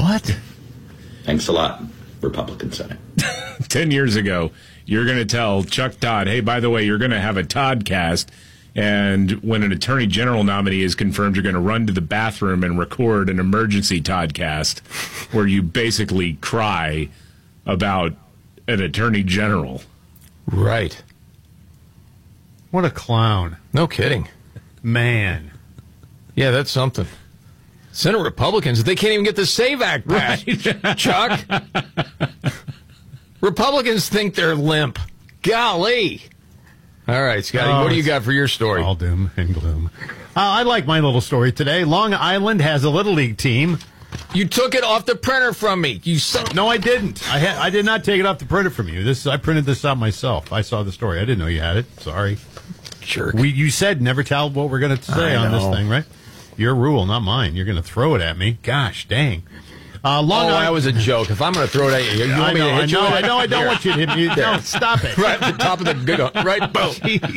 What? Thanks a lot, Republican Senate. 10 years ago, you're going to tell Chuck Todd, hey, by the way, you're going to have a Toddcast, and when an attorney general nominee is confirmed, you're going to run to the bathroom and record an emergency Toddcast where you basically cry about an attorney general. Right. What a clown. No kidding. Man. Yeah, that's something. Senate Republicans, they can't even get the SAVE Act passed. Right. Chuck. Republicans think they're limp. Golly. All right, Scotty, what do you got for your story? All doom and gloom. I like my little story today. Long Island has a Little League team. You took it off the printer from me. No, I didn't. I did not take it off the printer from you. I printed this out myself. I saw the story. I didn't know you had it. Sorry. Jerk. You said never tell what we're going to say on this thing, right? Your rule, not mine. You're going to throw it at me. Gosh, dang. That was a joke. If I'm going to throw it at you, you want me to hit you? I know. I don't want you to hit me. No, stop it. Right at the top of the good one. Right, boom.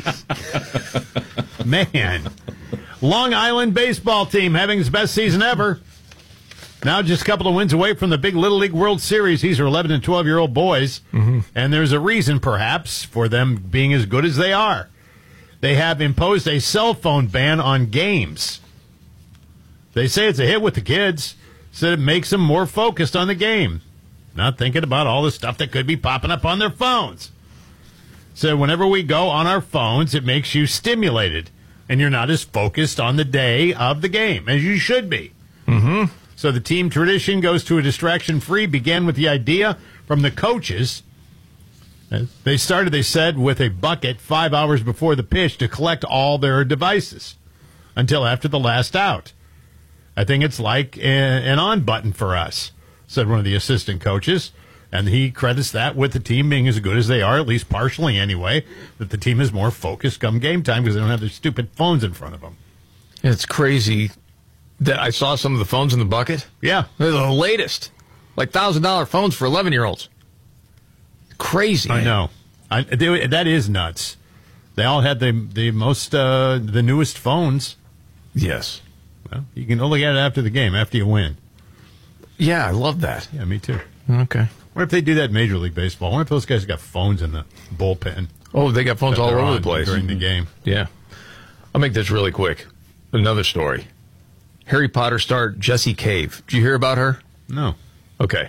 Jeez. Man. Long Island baseball team having its best season ever. Now just a couple of wins away from the big Little League World Series. These are 11 and 12-year-old boys. Mm-hmm. And there's a reason, perhaps, for them being as good as they are. They have imposed a cell phone ban on games. They say it's a hit with the kids. Said it makes them more focused on the game, not thinking about all the stuff that could be popping up on their phones. So whenever we go on our phones, it makes you stimulated, and you're not as focused on the day of the game as you should be. Mm-hmm. So the team tradition goes to a distraction-free, began with the idea from the coaches. They started, they said, with a bucket 5 hours before the pitch to collect all their devices until after the last out. I think it's like an on button for us, said one of the assistant coaches. And he credits that with the team being as good as they are, at least partially anyway, that the team is more focused come game time because they don't have their stupid phones in front of them. It's crazy that I saw some of the phones in the bucket. Yeah. They're the latest. Like $1,000 phones for 11-year-olds. Crazy. I know. That is nuts. They all had the most, the newest phones. Yes. Well, you can only get it after the game, after you win. Yeah, I love that. Yeah, me too. Okay. What if they do that in Major League Baseball? What if those guys got phones in the bullpen? Oh, they got phones all over the place. During the game. Yeah. I'll make this really quick. Another story. Harry Potter star Jessie Cave. Did you hear about her? No. Okay.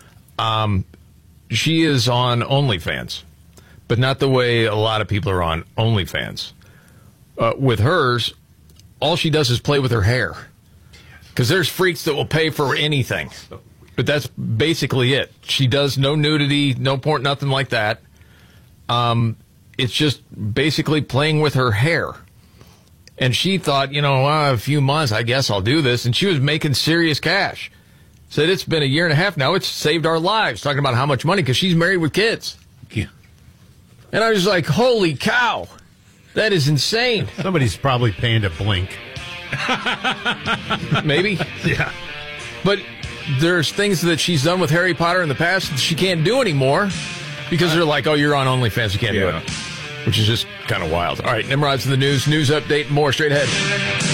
She is on OnlyFans, but not the way a lot of people are on OnlyFans. With hers, all she does is play with her hair. Because there's freaks that will pay for anything. But that's basically it. She does no nudity, no porn, nothing like that. It's just basically playing with her hair. And she thought, a few months, I guess I'll do this. And she was making serious cash. Said it's been a year and a half now. It's saved our lives. Talking about how much money, because she's married with kids. Yeah. And I was like, holy cow. That is insane. Somebody's probably paying to blink. Maybe. Yeah. But there's things that she's done with Harry Potter in the past that she can't do anymore because they're like, oh, you're on OnlyFans, you can't do it. Which is just kind of wild. All right, Nimrod's in the news update, more straight ahead.